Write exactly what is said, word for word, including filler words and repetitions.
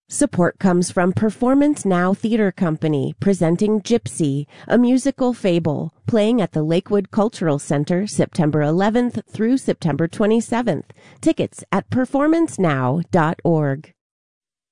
Support comes from Performance Now Theater Company, presenting Gypsy, a musical fable, playing at the Lakewood Cultural Center September eleventh through September twenty-seventh. Tickets at performance now dot org.